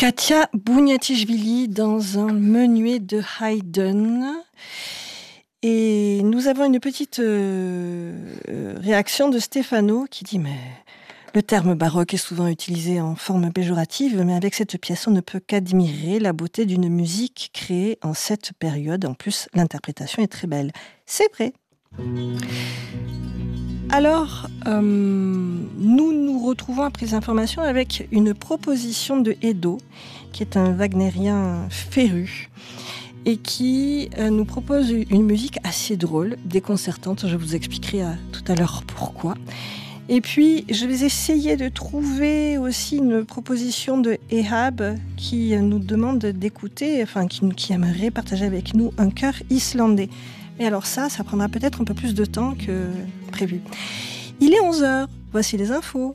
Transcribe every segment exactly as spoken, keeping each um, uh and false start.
Katia Bouniatichvili dans un menuet de Haydn. Et nous avons une petite euh, réaction de Stéphano qui dit « Mais le terme baroque est souvent utilisé en forme péjorative, mais avec cette pièce, on ne peut qu'admirer la beauté d'une musique créée en cette période. En plus, l'interprétation est très belle. » C'est vrai. Alors, euh, nous nous retrouvons après les informations avec une proposition de Edo, qui est un wagnérien féru, et qui euh, nous propose une musique assez drôle, déconcertante. Je vous expliquerai euh, tout à l'heure pourquoi. Et puis, je vais essayer de trouver aussi une proposition de Ehab qui nous demande d'écouter, enfin, qui, qui aimerait partager avec nous un chœur islandais. Et alors ça, ça prendra peut-être un peu plus de temps que prévu. Il est onze heures, voici les infos.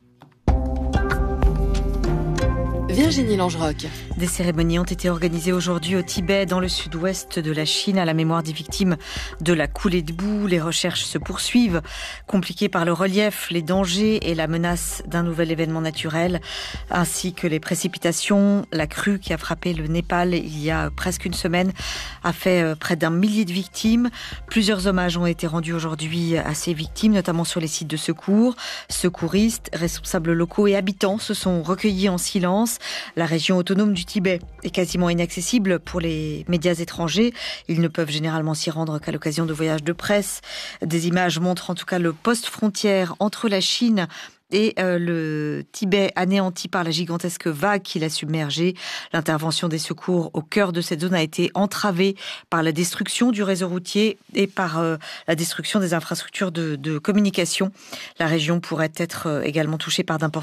Virginie Langeroc. Des cérémonies ont été organisées aujourd'hui au Tibet, dans le sud-ouest de la Chine, à la mémoire des victimes de la coulée de boue. Les recherches se poursuivent, compliquées par le relief, les dangers et la menace d'un nouvel événement naturel, ainsi que les précipitations. La crue qui a frappé le Népal il y a presque une semaine a fait près d'un millier de victimes. Plusieurs hommages ont été rendus aujourd'hui à ces victimes, notamment sur les sites de secours. Secouristes, responsables locaux et habitants se sont recueillis en silence. La région autonome du Tibet est quasiment inaccessible pour les médias étrangers. Ils ne peuvent généralement s'y rendre qu'à l'occasion de voyages de presse. Des images montrent en tout cas le poste frontière entre la Chine et euh, le Tibet anéanti par la gigantesque vague qui l'a submergé. L'intervention des secours au cœur de cette zone a été entravée par la destruction du réseau routier et par euh, la destruction des infrastructures de, de communication. La région pourrait être euh, également touchée par d'importantes